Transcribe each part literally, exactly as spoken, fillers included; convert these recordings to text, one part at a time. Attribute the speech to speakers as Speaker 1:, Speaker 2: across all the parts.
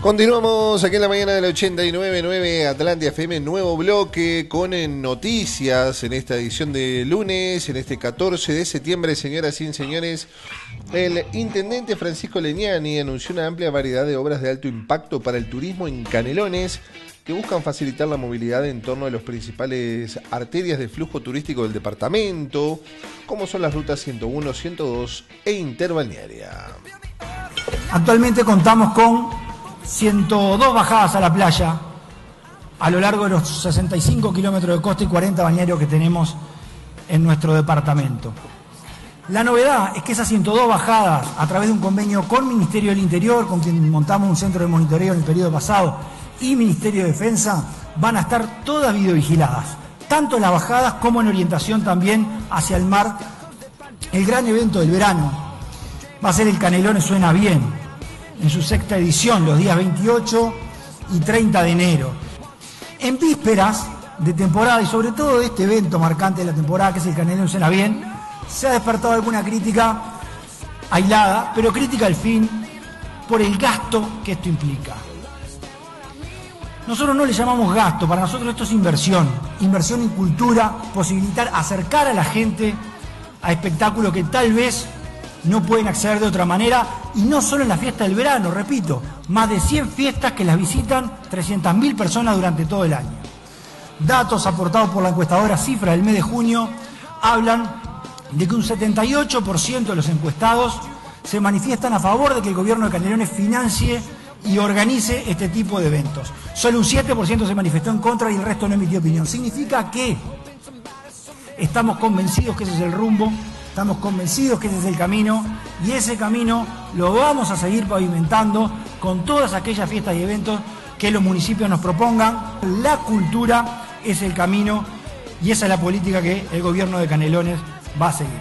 Speaker 1: Continuamos aquí en la mañana del ochenta y nueve punto nueve Atlantia F M, nuevo bloque con noticias en esta edición de lunes, en este catorce de septiembre. Señoras y señores, el intendente Francisco Legnani anunció una amplia variedad de obras de alto impacto para el turismo en Canelones que buscan facilitar la movilidad en torno a las principales arterias de flujo turístico del departamento, como son las rutas ciento uno, ciento dos e Interbalnearia.
Speaker 2: Actualmente contamos con ciento dos bajadas a la playa a lo largo de los sesenta y cinco kilómetros de costa y cuarenta balnearios que tenemos en nuestro departamento. La novedad es que esas ciento dos bajadas, a través de un convenio con Ministerio del Interior, con quien montamos un centro de monitoreo en el periodo pasado, y Ministerio de Defensa, van a estar todas videovigiladas, tanto en las bajadas como en orientación también hacia el mar. El gran evento del verano va a ser el Canelones Suena Bien, en su sexta edición, los días veintiocho y treinta de enero. En vísperas de temporada, y sobre todo de este evento marcante de la temporada, que es el Canelones Suena Bien, se ha despertado alguna crítica aislada, pero crítica al fin, por el gasto que esto implica. Nosotros no le llamamos gasto, para nosotros esto es inversión, inversión en cultura, posibilitar acercar a la gente a espectáculos que tal vez no pueden acceder de otra manera, y no solo en la fiesta del verano, repito, más de cien fiestas que las visitan trescientas mil personas durante todo el año. Datos aportados por la encuestadora Cifra del mes de junio hablan de que un setenta y ocho por ciento de los encuestados se manifiestan a favor de que el gobierno de Canelones financie y organice este tipo de eventos. Solo un siete por ciento se manifestó en contra y el resto no emitió opinión. Significa que estamos convencidos que ese es el rumbo, estamos convencidos que ese es el camino, y ese camino lo vamos a seguir pavimentando con todas aquellas fiestas y eventos que los municipios nos propongan. La cultura es el camino y esa es la política que el gobierno de Canelones va a seguir.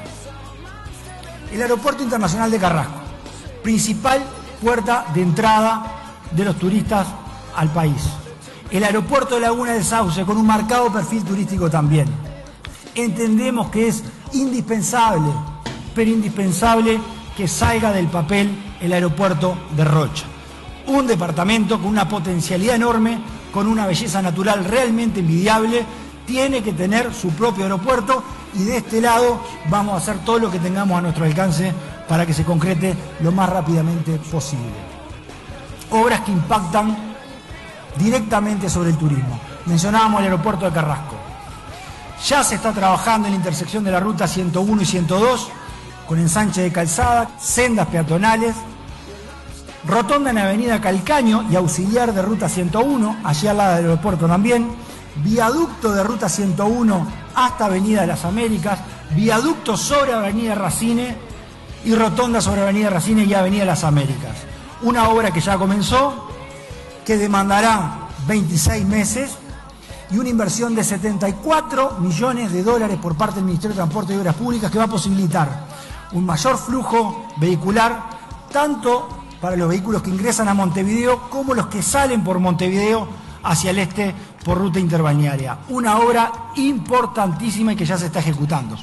Speaker 2: El Aeropuerto Internacional de Carrasco, principal puerta de entrada de los turistas al país. El Aeropuerto de Laguna del Sauce, con un marcado perfil turístico también. Entendemos que es indispensable, pero indispensable que salga del papel el aeropuerto de Rocha. Un departamento con una potencialidad enorme, con una belleza natural realmente envidiable, tiene que tener su propio aeropuerto, y de este lado vamos a hacer todo lo que tengamos a nuestro alcance para que se concrete lo más rápidamente posible. Obras que impactan directamente sobre el turismo. Mencionábamos el aeropuerto de Carrasco. Ya se está trabajando en la intersección de la ruta ciento uno y ciento dos, con ensanche de calzada, sendas peatonales, rotonda en avenida Calcaño y auxiliar de ruta ciento uno, allí al lado del aeropuerto también, viaducto de ruta ciento uno hasta avenida de las Américas, viaducto sobre avenida Racine y rotonda sobre avenida Racine y avenida de las Américas. Una obra que ya comenzó, que demandará veintiséis meses, y una inversión de setenta y cuatro millones de dólares por parte del Ministerio de Transporte y Obras Públicas, que va a posibilitar un mayor flujo vehicular, tanto para los vehículos que ingresan a Montevideo como los que salen por Montevideo hacia el este por ruta interbalnearia. Una obra importantísima y que ya se está ejecutando.